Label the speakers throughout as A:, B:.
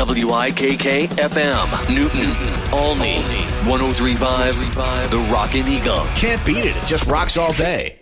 A: WIKK FM, Newton, Olney, 103.5, The Rockin' Eagle.
B: Can't beat it. It just rocks all day.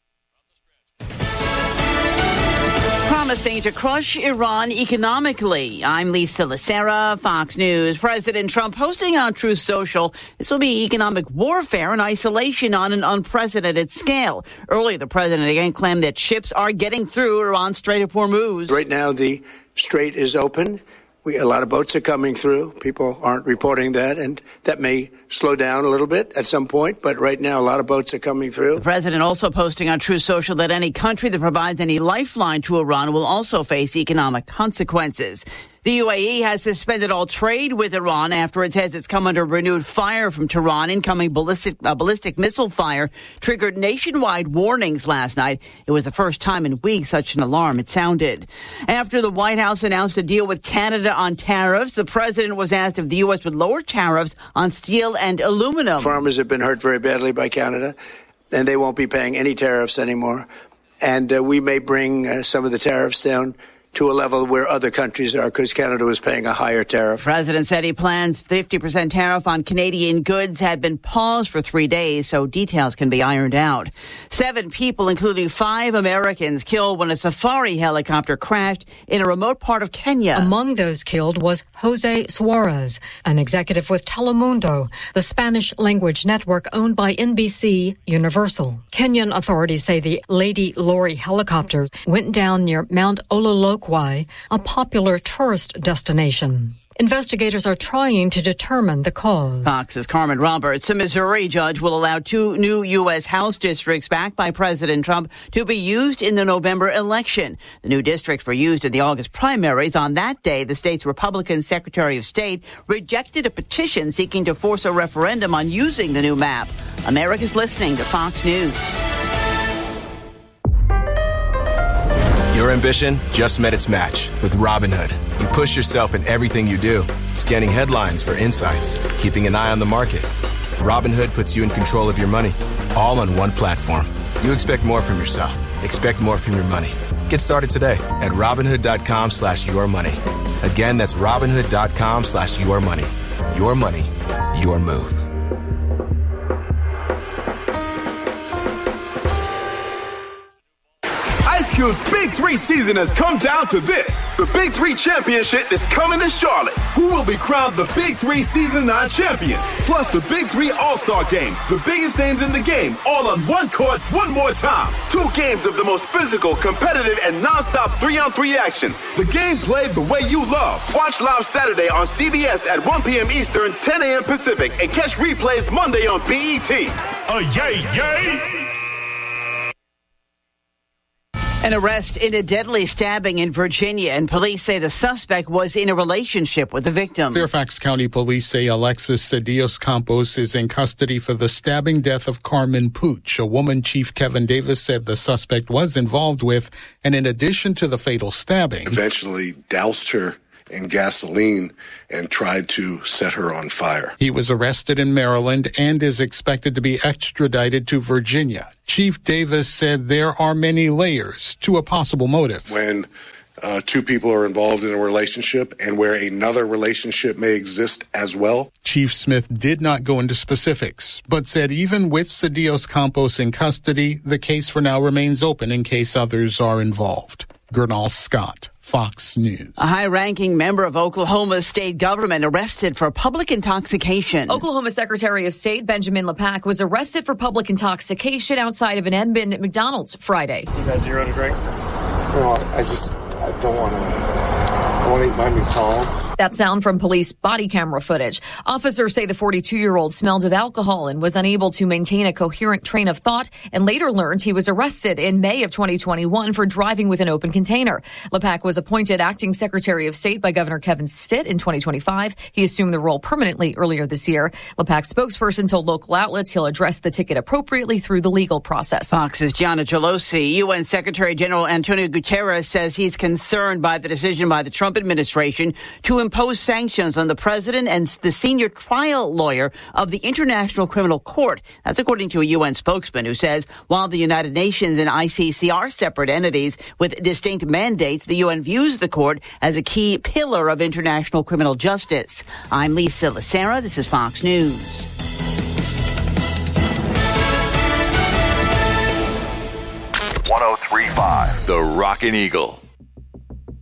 C: Promising to crush Iran economically. I'm Lisa Lacera, Fox News. President Trump posting on Truth Social. This will be economic warfare and isolation on an unprecedented scale. Earlier, the president again claimed that ships are getting through Iran's Strait of Hormuz.
D: Right now, the strait is open. A lot of boats are coming through. People aren't reporting that, and that may slow down a little bit at some point. But right now, a lot of boats are coming through.
C: The president also posting on Truth Social that any country that provides any lifeline to Iran will also face economic consequences. The UAE has suspended all trade with Iran after it says it's come under renewed fire from Tehran. Incoming ballistic missile fire triggered nationwide warnings last night. It was the first time in weeks such an alarm had sounded. After the White House announced a deal with Canada on tariffs, the president was asked if the U.S. would lower tariffs on steel and aluminum.
D: Farmers have been hurt very badly by Canada, and they won't be paying any tariffs anymore. And we may bring some of the tariffs down to a level where other countries are, because Canada was paying a higher tariff.
C: The president said he plans 50% tariff on Canadian goods had been paused for 3 days, so details can be ironed out. 7 people, including 5 Americans, killed when a safari helicopter crashed in a remote part of Kenya.
E: Among those killed was Jose Suarez, an executive with Telemundo, the Spanish-language network owned by NBC Universal. Kenyan authorities say the Lady Lori helicopter went down near Mount Ololokwe, a popular tourist destination. Investigators are trying to determine the cause.
C: Fox's Carmen Roberts. A Missouri judge will allow 2 new U.S. House districts backed by President Trump to be used in the November election. The new districts were used in the August primaries. On that day, the state's Republican Secretary of State rejected a petition seeking to force a referendum on using the new map. America's listening to Fox News.
F: Your ambition just met its match with Robinhood. You push yourself in everything you do, scanning headlines for insights, keeping an eye on the market. Robinhood puts you in control of your money, all on one platform. You expect more from yourself. Expect more from your money. Get started today at Robinhood.com/yourmoney. Again, that's Robinhood.com/yourmoney. Your money, your move.
G: Ice Cube's Big 3 season has come down to this. The Big 3 Championship is coming to Charlotte. Who will be crowned the Big 3 Season 9 champion? Plus the Big 3 All-Star Game. The biggest names in the game, all on one court, one more time. 2 games of the most physical, competitive, and non-stop 3-on-3 action. The game played the way you love. Watch live Saturday on CBS at 1 p.m. Eastern, 10 a.m. Pacific, and catch replays Monday on BET. Yay!
C: An arrest in a deadly stabbing in Virginia, and police say the suspect was in a relationship with the victim.
H: Fairfax County Police say Alexis Cedillos Campos is in custody for the stabbing death of Carmen Pooch, a woman Chief Kevin Davis said the suspect was involved with, and in addition to the fatal stabbing,
I: eventually doused her in gasoline and tried to set her on fire.
H: He was arrested in Maryland and is expected to be extradited to Virginia. Chief Davis said there are many layers to a possible motive.
I: When 2 people are involved in a relationship and where another relationship may exist as well.
H: Chief Smith did not go into specifics, but said even with Cedillos Campos in custody, the case for now remains open in case others are involved. Gernal Scott, Fox News.
C: A high-ranking member of Oklahoma's state government arrested for public intoxication.
J: Oklahoma Secretary of State Benjamin LePack was arrested for public intoxication outside of an Edmond McDonald's Friday.
K: You got zero to drink? No, I don't want to. I want to eat my McDonald's.
J: That sound from police body camera footage. Officers say the 42-year-old smelled of alcohol and was unable to maintain a coherent train of thought, and later learned he was arrested in May of 2021 for driving with an open container. LePack was appointed acting Secretary of State by Governor Kevin Stitt in 2025. He assumed the role permanently earlier this year. LePack's spokesperson told local outlets he'll address the ticket appropriately through the legal process.
C: Fox's Gianna Gelosi. UN Secretary General Antonio Guterres says he's concerned by the decision by the Trump administration to impose sanctions on the president and the senior trial lawyer of the International Criminal Court. That's according to a UN spokesman who says while the United Nations and ICC are separate entities with distinct mandates, the UN views the court as a key pillar of international criminal justice. I'm Lisa Lacera. This is Fox News.
A: 103.5 The Rockin' Eagle.